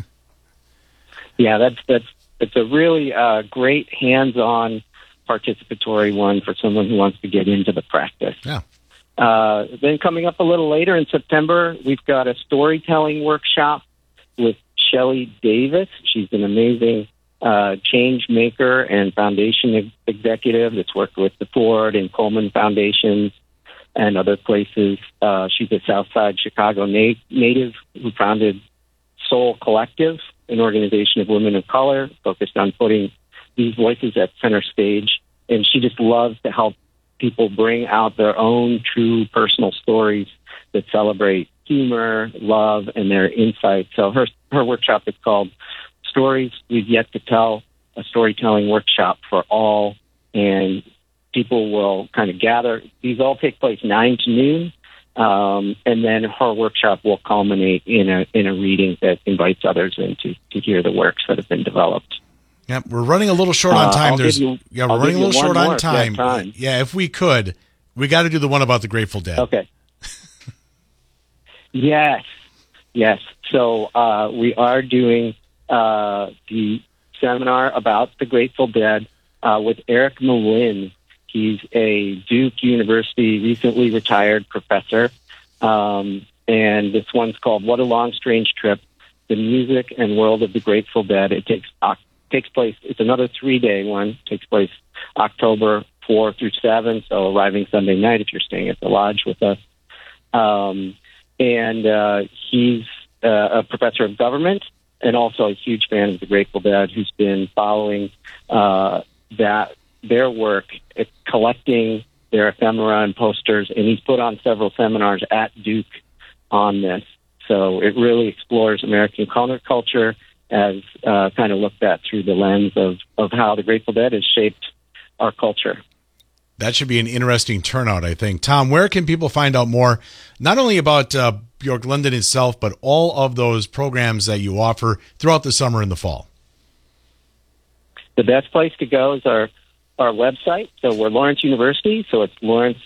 Speaker 7: Yeah, it's a really great hands-on participatory one for someone who wants to get into the practice.
Speaker 4: Yeah.
Speaker 7: Then coming up a little later in September, we've got a storytelling workshop with Shelley Davis. She's an amazing change maker and foundation executive that's worked with the Ford and Coleman Foundations and other places. She's a Southside Chicago native who founded Soul Collective, an organization of women of color focused on putting these voices at center stage. And she just loves to help people bring out their own true personal stories that celebrate humor, love, and their insights. So her workshop is called Stories We've Yet to Tell, a storytelling workshop for all. And people will kind of gather. These all take place 9 to noon, and then her workshop will culminate in a reading that invites others in to hear the works that have been developed.
Speaker 4: Yeah, we're running a little short on time.
Speaker 7: We're
Speaker 4: running a little short on time. Yeah, if we could, we got to do the one about the Grateful Dead.
Speaker 7: Okay. Yes. So we are doing the seminar about the Grateful Dead with Eric Malin. He's a Duke University recently retired professor, and this one's called "What a Long Strange Trip: The Music and World of the Grateful Dead." It takes place. It's another 3-day one. It takes place October 4 through 7. So arriving Sunday night if you're staying at the lodge with us. And he's a professor of government and also a huge fan of the Grateful Dead, who's been following their work at collecting their ephemera and posters, and he's put on several seminars at Duke on this. So it really explores American counterculture as kind of looked at through the lens of how the Grateful Dead has shaped our culture.
Speaker 4: That should be an interesting turnout, I think. Tom, where can people find out more, not only about Bjork London itself, but all of those programs that you offer throughout the summer and the fall?
Speaker 7: The best place to go is our website. So we're Lawrence University, so it's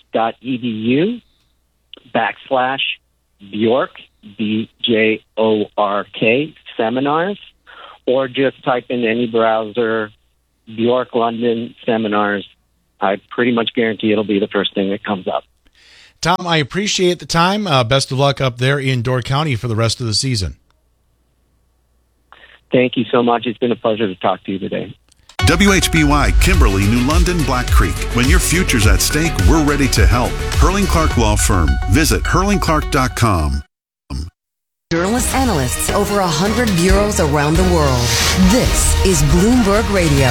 Speaker 7: lawrence.edu/Bjork, BJORK, seminars, or just type in any browser, Bjork London seminars. I pretty much guarantee it'll be the first thing that comes up.
Speaker 4: Tom, I appreciate the time. Best of luck up there in Door County for the rest of the season.
Speaker 7: Thank you so much. It's been a pleasure to talk to you today.
Speaker 2: WHBY, Kimberly, New London, Black Creek. When your future's at stake, we're ready to help. Hurling Clark Law Firm. Visit hurlingclark.com.
Speaker 8: Journalists, analysts, over 100 bureaus around the world. This is Bloomberg Radio.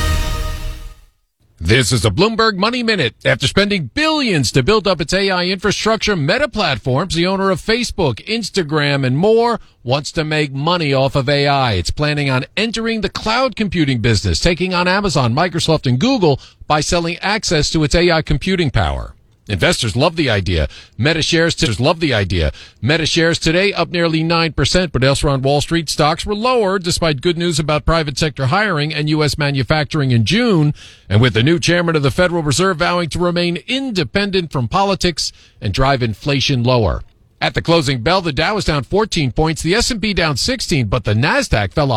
Speaker 9: This is a Bloomberg Money Minute. After spending billions to build up its AI infrastructure, Meta Platforms, the owner of Facebook, Instagram, and more, wants to make money off of AI. It's planning on entering the cloud computing business, taking on Amazon, Microsoft, and Google by selling access to its AI computing power. Investors love the idea. Meta shares today up nearly 9%, but elsewhere on Wall Street, stocks were lower despite good news about private sector hiring and U.S. manufacturing in June, and with the new chairman of the Federal Reserve vowing to remain independent from politics and drive inflation lower. At the closing bell, the Dow was down 14 points, the S&P down 16, but the Nasdaq fell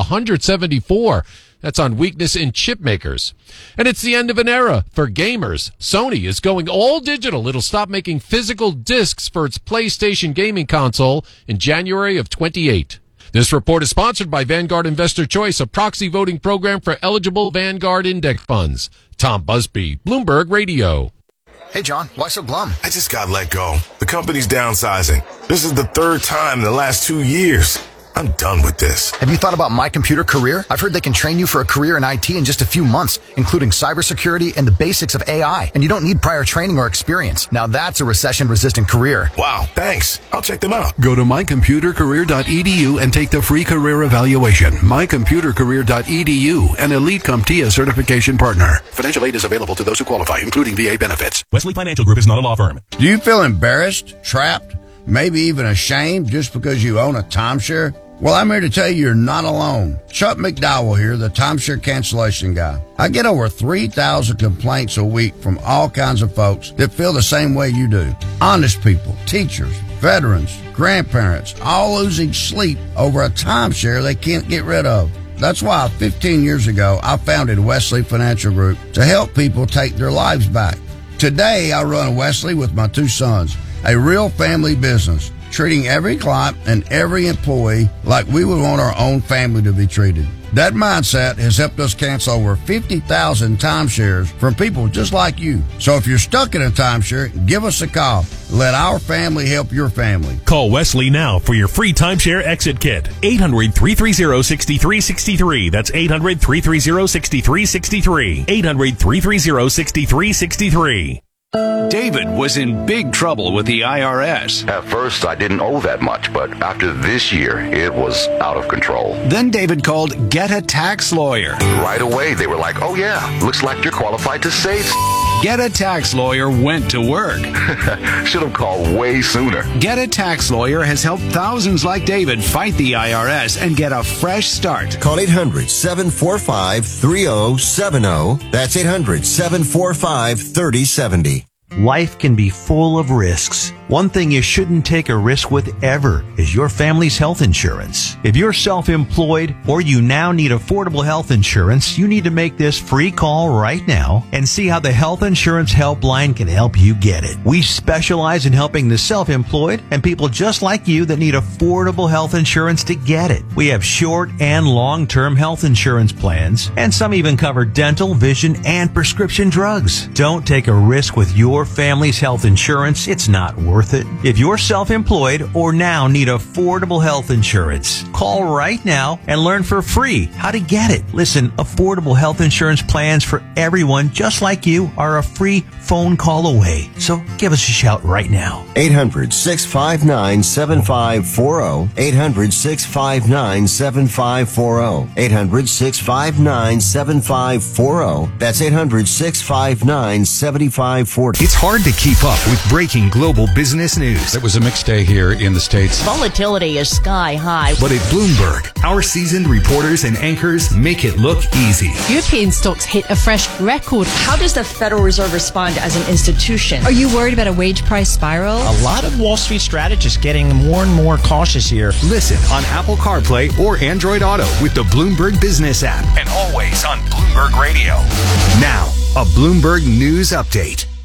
Speaker 9: 174. That's on weakness in chip makers. And it's the end of an era for gamers. Sony is going all digital. It'll stop making physical discs for its PlayStation gaming console in January of 28. This report is sponsored by Vanguard Investor Choice, a proxy voting program for eligible Vanguard index funds. Tom Busby, Bloomberg Radio.
Speaker 10: Hey, John, why so glum?
Speaker 11: I just got let go. The company's downsizing. This is the third time in the last 2 years. I'm done with this.
Speaker 10: Have you thought about My Computer Career? I've heard they can train you for a career in IT in just a few months, including cybersecurity and the basics of AI. And you don't need prior training or experience. Now that's a recession-resistant career.
Speaker 11: Wow, thanks. I'll check them out.
Speaker 12: Go to mycomputercareer.edu and take the free career evaluation. mycomputercareer.edu, an Elite CompTIA certification partner. Financial aid is available to those who qualify, including VA benefits.
Speaker 14: Wesley Financial Group is not a law firm.
Speaker 15: Do you feel embarrassed, trapped, maybe even ashamed just because you own a timeshare? Well, I'm here to tell you you're not alone. Chuck McDowell here, the timeshare cancellation guy. I get over 3,000 complaints a week from all kinds of folks that feel the same way you do. Honest people, teachers, veterans, grandparents, all losing sleep over a timeshare they can't get rid of. That's why 15 years ago, I founded Wesley Financial Group to help people take their lives back. Today, I run Wesley with my 2 sons, a real family business, treating every client and every employee like we would want our own family to be treated. That mindset has helped us cancel over 50,000 timeshares from people just like you. So if you're stuck in a timeshare, give us a call. Let our family help your family.
Speaker 14: Call Wesley now for your free timeshare exit kit. 800-330-6363. That's 800-330-6363. 800-330-6363.
Speaker 16: David was in big trouble with the IRS.
Speaker 17: At first, I didn't owe that much, but after this year, it was out of control.
Speaker 16: Then David called Get a Tax Lawyer.
Speaker 17: Right away, they were like, oh yeah, looks like you're qualified to save.
Speaker 16: Get a Tax Lawyer went to work.
Speaker 17: Should have called way sooner.
Speaker 16: Get a Tax Lawyer has helped thousands like David fight the IRS and get a fresh start.
Speaker 18: Call 800-745-3070. That's 800-745-3070.
Speaker 19: Life can be full of risks. One thing you shouldn't take a risk with ever is your family's health insurance. If you're self-employed or you now need affordable health insurance, you need to make this free call right now and see how the Health Insurance Helpline can help you get it. We specialize in helping the self-employed and people just like you that need affordable health insurance to get it. We have short and long-term health insurance plans, and some even cover dental, vision, and prescription drugs. Don't take a risk with your family's health insurance. It's not worth it. If you're self-employed or now need affordable health insurance, call right now and learn for free how to get it. Listen, affordable health insurance plans for everyone just like you are a free phone call away. So give us a shout right now.
Speaker 18: 800-659-7540. 800-659-7540. 800-659-7540. That's 800-659-7540.
Speaker 20: It's hard to keep up with breaking global business news.
Speaker 21: It was a mixed day here in the States. Volatility is sky high.
Speaker 20: But at Bloomberg, our seasoned reporters and anchors make it look easy.
Speaker 22: European stocks hit a fresh record.
Speaker 21: How does the Federal Reserve respond as an institution?
Speaker 22: Are you worried about a wage price spiral?
Speaker 23: A lot of Wall Street strategists getting more and more cautious here.
Speaker 20: Listen on Apple CarPlay or Android Auto with the Bloomberg Business app. And always on Bloomberg Radio. Now, a Bloomberg News Update.